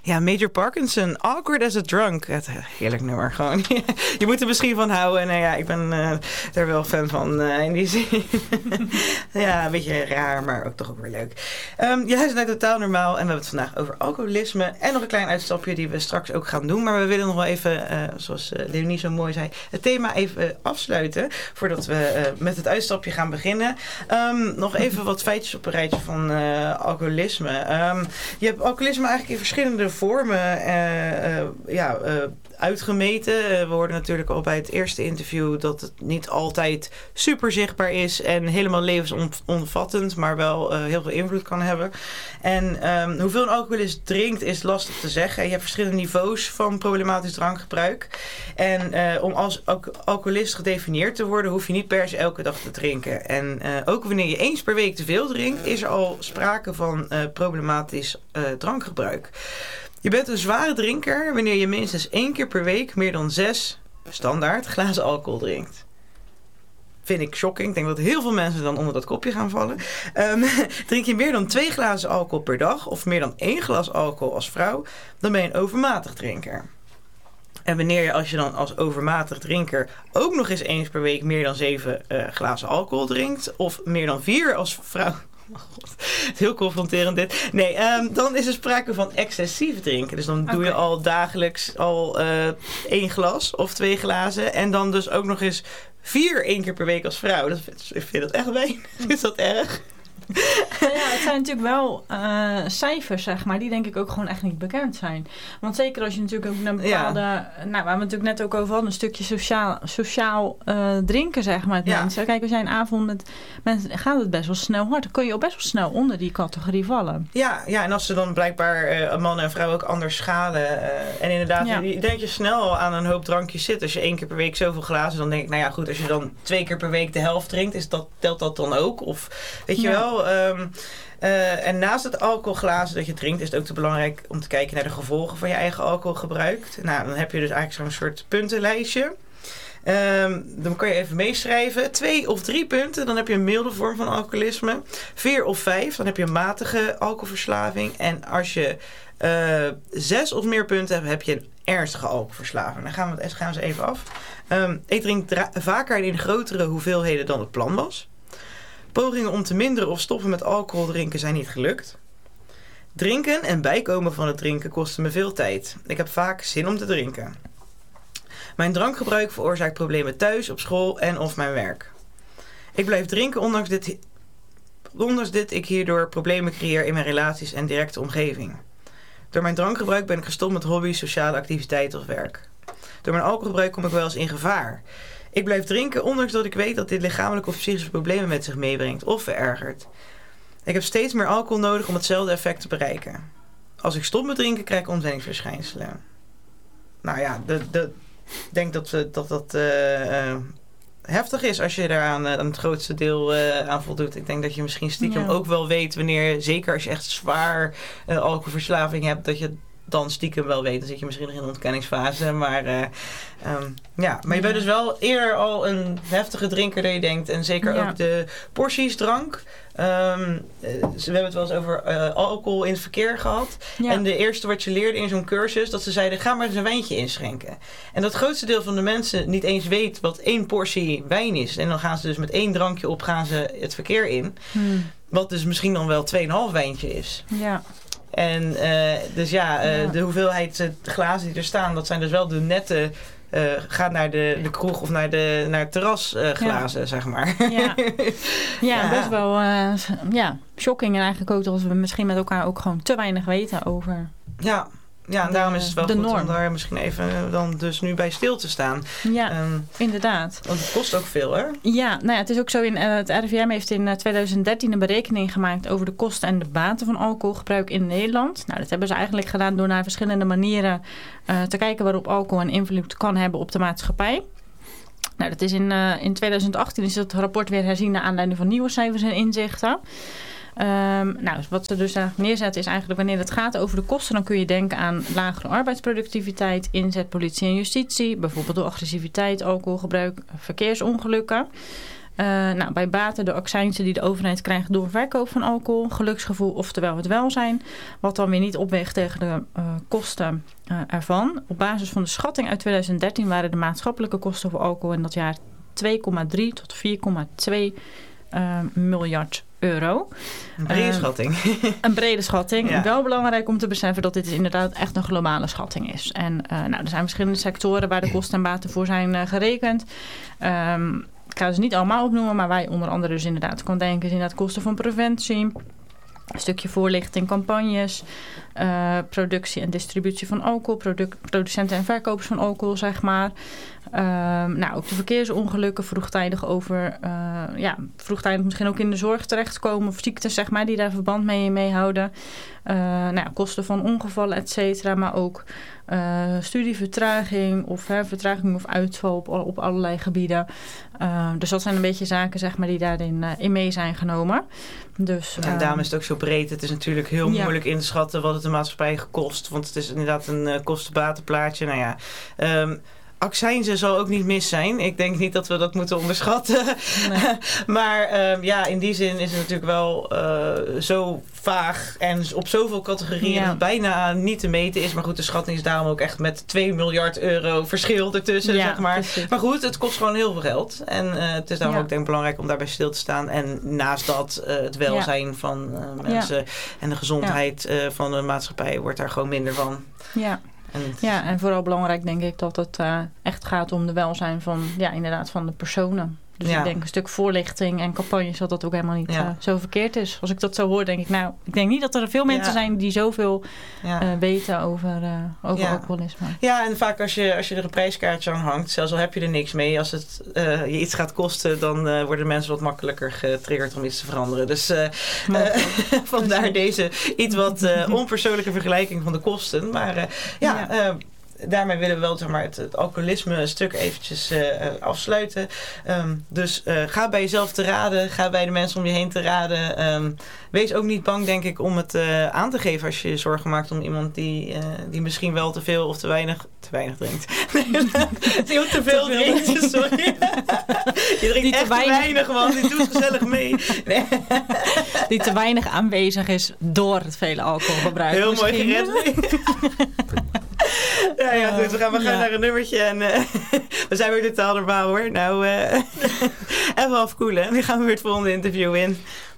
Ja, Major Parkinson, Awkward as a Drunk. Het heerlijk nummer gewoon. Je moet er misschien van houden. Nou ja, ik ben er wel fan van in die zin. Ja, een beetje raar, maar ook toch ook weer leuk. Je luistert naar Totaal Normaal en we hebben het vandaag over alcoholisme. En nog een klein uitstapje die we straks ook gaan doen. Maar we willen nog wel even, zoals Leonie zo mooi zei, het thema even afsluiten. Voordat we met het uitstapje gaan beginnen. Nog even wat feitjes op een rijtje van alcoholisme. Je hebt alcoholisme eigenlijk in verschillende vormen uitgemeten. We hoorden natuurlijk al bij het eerste interview dat het niet altijd super zichtbaar is en helemaal levensomvattend, maar wel heel veel invloed kan hebben. En hoeveel een alcoholist drinkt is lastig te zeggen. Je hebt verschillende niveaus van problematisch drankgebruik. En om als alcoholist gedefinieerd te worden, hoef je niet per se elke dag te drinken. En ook wanneer je eens per week te veel drinkt, is er al sprake van problematisch drankgebruik. Je bent een zware drinker wanneer je minstens 1 keer per week meer dan 6 standaard glazen alcohol drinkt. Vind ik shocking. Ik denk dat heel veel mensen dan onder dat kopje gaan vallen. Drink je meer dan 2 glazen alcohol per dag of meer dan 1 glas alcohol als vrouw, dan ben je een overmatig drinker. En wanneer je, als je dan als overmatig drinker ook nog eens per week meer dan 7 glazen alcohol drinkt, of meer dan 4 als vrouw. Oh God, het is heel confronterend dit. Nee, dan is er sprake van excessief drinken. Dus dan doe je al dagelijks 1 glas of 2 glazen. En dan dus ook nog eens 4 1 keer per week als vrouw. Ik vind dat echt weinig. Is dat erg? Ja, het zijn natuurlijk wel cijfers, zeg maar, die denk ik ook gewoon echt niet bekend zijn. Want zeker als je natuurlijk ook een bepaalde, waar we het natuurlijk net ook over hadden, een stukje sociaal drinken, zeg maar, met mensen. Kijk, als jij een avond met mensen, gaat het best wel snel hard. Dan kun je ook best wel snel onder die categorie vallen. Ja, en als ze dan blijkbaar mannen en vrouwen ook anders schalen. En inderdaad, je denkt je snel aan een hoop drankjes zit. Als je 1 keer per week zoveel glazen, dan denk ik, nou ja, goed, als je dan 2 keer per week de helft drinkt, telt dat dan ook? Of weet je wel? En naast het alcoholglazen dat je drinkt, is het ook te belangrijk om te kijken naar de gevolgen van je eigen alcoholgebruik. Nou, dan heb je dus eigenlijk zo'n soort puntenlijstje. Dan kan je even meeschrijven. 2 of 3 punten, dan heb je een milde vorm van alcoholisme. 4 of 5, dan heb je een matige alcoholverslaving. En als je 6 of meer punten hebt, heb je een ernstige alcoholverslaving. Dan gaan we eens even af. Ik drink vaker in grotere hoeveelheden dan het plan was. Pogingen om te minderen of stoppen met alcohol drinken zijn niet gelukt. Drinken en bijkomen van het drinken kosten me veel tijd. Ik heb vaak zin om te drinken. Mijn drankgebruik veroorzaakt problemen thuis, op school en of mijn werk. Ik blijf drinken ondanks dit ik hierdoor problemen creëer in mijn relaties en directe omgeving. Door mijn drankgebruik ben ik gestopt met hobby's, sociale activiteiten of werk. Door mijn alcoholgebruik kom ik wel eens in gevaar. Ik blijf drinken, ondanks dat ik weet dat dit lichamelijke of psychische problemen met zich meebrengt of verergert. Ik heb steeds meer alcohol nodig om hetzelfde effect te bereiken. Als ik stop met drinken, krijg ik ontwenningsverschijnselen. Nou ja, ik denk dat heftig is als je daar aan het grootste deel aan voldoet. Ik denk dat je misschien stiekem ook wel weet wanneer, zeker als je echt zwaar alcoholverslaving hebt, dat je dan stiekem wel weet. Dan zit je misschien nog in een ontkenningsfase. Maar maar je bent dus wel eerder al een heftige drinker dan je denkt. En zeker ook de porties drank. We hebben het wel eens over alcohol in het verkeer gehad. Ja. En de eerste wat je leerde in zo'n cursus, dat ze zeiden, ga maar eens een wijntje inschenken. En dat grootste deel van de mensen niet eens weet wat 1 portie wijn is. En dan gaan ze dus met 1 drankje op, gaan ze het verkeer in. Wat dus misschien dan wel 2,5 wijntje is. Ja. En de hoeveelheid glazen die er staan, dat zijn dus wel de nette, gaat naar de kroeg of naar het terras glazen, zeg maar. Ja, best wel shocking. En eigenlijk ook dat we misschien met elkaar ook gewoon te weinig weten over. Ja, en daarom is het wel goed om daar misschien even dan dus nu bij stil te staan. Ja, inderdaad. Want het kost ook veel, hè? Ja, nou ja, het is ook zo, het RIVM heeft in 2013 een berekening gemaakt over de kosten en de baten van alcoholgebruik in Nederland. Nou, dat hebben ze eigenlijk gedaan door naar verschillende manieren te kijken waarop alcohol een invloed kan hebben op de maatschappij. Nou, dat is in 2018 is het rapport weer herzien naar aanleiding van nieuwe cijfers en inzichten. Wat ze dus eigenlijk neerzetten is eigenlijk wanneer het gaat over de kosten, dan kun je denken aan lagere arbeidsproductiviteit, inzet politie en justitie, bijvoorbeeld door agressiviteit, alcoholgebruik, verkeersongelukken. Bij baten de accijnzen die de overheid krijgt door verkoop van alcohol, geluksgevoel, oftewel het welzijn, wat dan weer niet opweegt tegen de kosten ervan. Op basis van de schatting uit 2013 waren de maatschappelijke kosten voor alcohol in dat jaar 2,3 tot 4,2 miljard euro. Een brede schatting. Een brede schatting. Ja. Wel belangrijk om te beseffen dat dit inderdaad echt een globale schatting is. En er zijn verschillende sectoren waar de kosten en baten voor zijn gerekend. Ik ga ze niet allemaal opnoemen, maar waar je onder andere dus inderdaad kan denken is inderdaad kosten van preventie, een stukje voorlichting, campagnes, productie en distributie van alcohol, producenten en verkopers van alcohol, zeg maar. Ook de verkeersongelukken, vroegtijdig misschien ook in de zorg terechtkomen of ziektes, zeg maar, die daar verband mee houden. Kosten van ongevallen, et cetera, maar ook studievertraging of vertraging of uitval op allerlei gebieden. Dus dat zijn een beetje zaken, zeg maar, die daarin in mee zijn genomen. Dus, en daarom is het ook zo breed. Het is natuurlijk heel moeilijk in te schatten wat het de maatschappij gekost. Want het is inderdaad een kostenbatenplaatje. Accijnzen zal ook niet mis zijn. Ik denk niet dat we dat moeten onderschatten. Nee. Maar in die zin is het natuurlijk wel zo vaag en op zoveel categorieën dat het bijna niet te meten is. Maar goed, de schatting is daarom ook echt met 2 miljard euro verschil ertussen, zeg maar. Precies. Maar goed, het kost gewoon heel veel geld. En het is daarom ook denk ik belangrijk om daarbij stil te staan. En naast dat het welzijn van mensen en de gezondheid van de maatschappij wordt daar gewoon minder van. Ja. En vooral belangrijk denk ik dat het echt gaat om de welzijn van de personen. Dus ik denk een stuk voorlichting en campagnes dat ook helemaal niet zo verkeerd is. Als ik dat zo hoor, denk ik, ik denk niet dat er veel mensen zijn die zoveel weten over alcoholisme. Ja, en vaak als je er een prijskaartje aan hangt, zelfs al heb je er niks mee, als het je iets gaat kosten, dan worden mensen wat makkelijker getriggerd om iets te veranderen. Dus vandaar deze iets wat onpersoonlijke vergelijking van de kosten. Maar daarmee willen we wel het alcoholisme stuk eventjes afsluiten. Dus ga bij jezelf te raden. Ga bij de mensen om je heen te raden. Wees ook niet bang, denk ik, om het aan te geven als je je zorgen maakt om iemand die misschien wel te veel of te weinig drinkt. Die ook te veel drinkt, sorry. Je drinkt echt te weinig, man. Die doet gezellig mee. Nee. Die te weinig aanwezig is door het vele alcoholgebruik. Heel mooi gered. Ja, goed. We gaan naar een nummertje en we zijn weer totaal normaal, hoor. Nou, even afkoelen. Nu gaan we weer het volgende interview in.